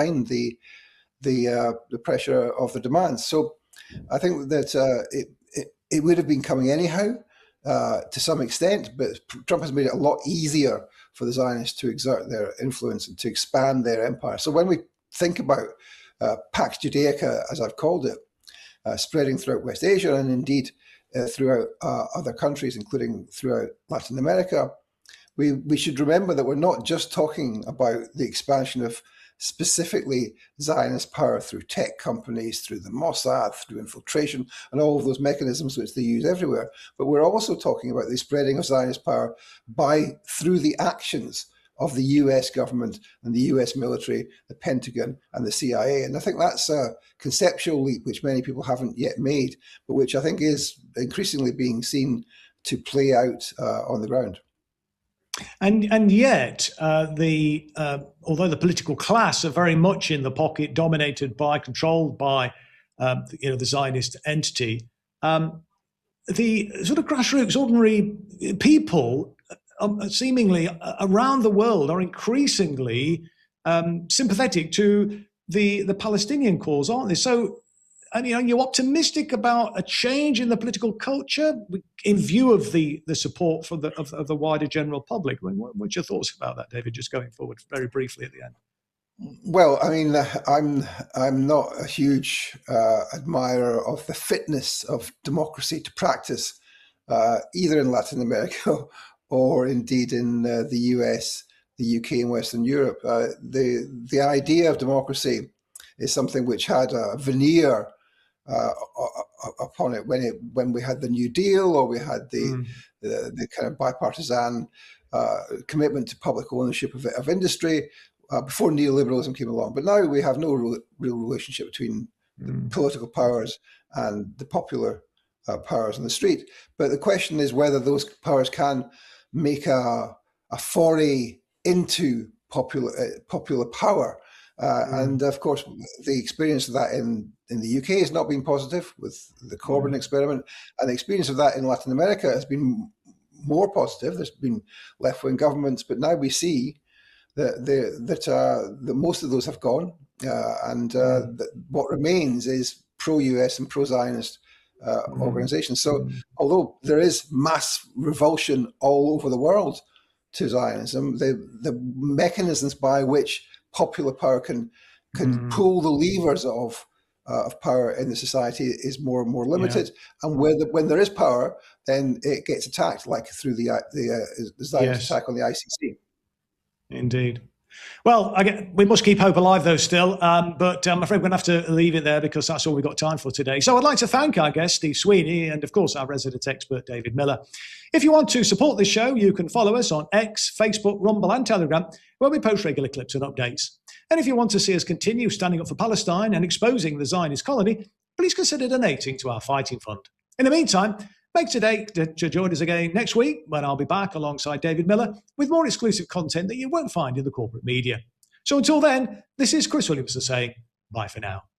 behind the pressure of the demands. So I think that it would have been coming anyhow to some extent, but Trump has made it a lot easier for the Zionists to exert their influence and to expand their empire. So when we think about Pax Judaica, as I've called it, spreading throughout West Asia and indeed throughout other countries, including throughout Latin America, we should remember that we're not just talking about the expansion of specifically Zionist power through tech companies, through the Mossad, through infiltration, and all of those mechanisms which they use everywhere. But we're also talking about the spreading of Zionist power through the actions of the US government and the US military, the Pentagon and the CIA. And I think that's a conceptual leap which many people haven't yet made, but which I think is increasingly being seen to play out on the ground. And yet, although the political class are very much in the pocket, dominated by, controlled by, the Zionist entity, the sort of grassroots, ordinary people, seemingly around the world, are increasingly sympathetic to the Palestinian cause, aren't they? So, and you're optimistic about a change in the political culture in view of the support for of the wider general public. I mean, what's your thoughts about that, David? Just going forward, very briefly at the end. Well, I mean, I'm not a huge admirer of the fitness of democracy to practice, either in Latin America or indeed in the US, the UK, and Western Europe. The idea of democracy is something which had a veneer upon it when we had the New Deal, or we had the kind of bipartisan commitment to public ownership of industry before neoliberalism came along. But now we have no real relationship between the political powers and the popular powers on the street. But the question is whether those powers can make a foray into popular power. And of course, the experience of that in the UK has not been positive with the Corbyn experiment, and the experience of that in Latin America has been more positive. There's been left-wing governments, but now we see that most of those have gone, and that what remains is pro-US and pro-Zionist organizations. So although there is mass revulsion all over the world to Zionism, the mechanisms by which popular power can pull the levers of power in the society is more and more limited. And when there is power, then it gets attacked, like through the Zionist attack on the ICC. Indeed. Well, we must keep hope alive, though, still. But I'm afraid we're going to have to leave it there because that's all we've got time for today. So I'd like to thank our guest, Steve Sweeney, and, of course, our resident expert, David Miller. If you want to support this show, you can follow us on X, Facebook, Rumble, and Telegram, where we post regular clips and updates. And if you want to see us continue standing up for Palestine and exposing the Zionist colony, please consider donating to our fighting fund. In the meantime, make today to join us again next week when I'll be back alongside David Miller with more exclusive content that you won't find in the corporate media. So until then, this is Chris Williamson saying bye for now.